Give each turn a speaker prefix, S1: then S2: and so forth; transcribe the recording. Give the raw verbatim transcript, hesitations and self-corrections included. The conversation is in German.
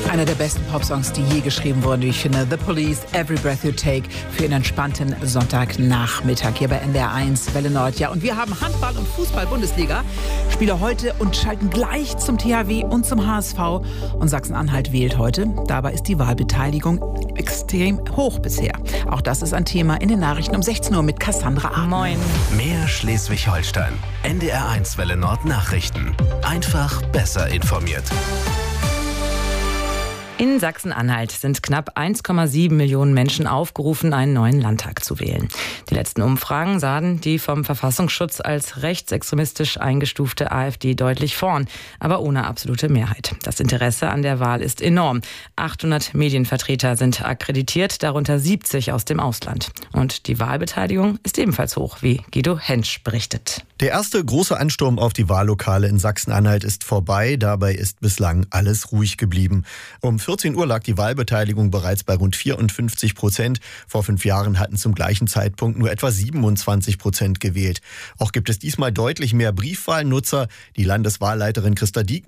S1: Einer der besten Popsongs, die je geschrieben wurden, wie ich finde. The Police, Every Breath You Take, für einen entspannten Sonntagnachmittag hier bei N D R eins, Welle Nord. Ja, und wir haben Handball- und Fußball-Bundesliga. Spieler heute und schalten gleich zum T H W und zum H S V. Und Sachsen-Anhalt wählt heute. Dabei ist die Wahlbeteiligung extrem hoch bisher. Auch das ist ein Thema in den Nachrichten um sechzehn Uhr mit Cassandra Ahn.
S2: Moin.
S3: Mehr Schleswig-Holstein. N D R eins Welle Nord Nachrichten. Einfach besser informiert.
S2: In Sachsen-Anhalt sind knapp eins Komma sieben Millionen Menschen aufgerufen, einen neuen Landtag zu wählen. Die letzten Umfragen sahen die vom Verfassungsschutz als rechtsextremistisch eingestufte AfD deutlich vorn, aber ohne absolute Mehrheit. Das Interesse an der Wahl ist enorm. achthundert Medienvertreter sind akkreditiert, darunter siebzig aus dem Ausland. Und die Wahlbeteiligung ist ebenfalls hoch, wie Guido Hensch berichtet.
S4: Der erste große Ansturm auf die Wahllokale in Sachsen-Anhalt ist vorbei. Dabei ist bislang alles ruhig geblieben. Um vierzehn Uhr lag die Wahlbeteiligung bereits bei rund vierundfünfzig Prozent. Vor fünf Jahren hatten zum gleichen Zeitpunkt nur etwa siebenundzwanzig Prozent gewählt. Auch gibt es diesmal deutlich mehr Briefwahlnutzer. Die Landeswahlleiterin Christa Diekmann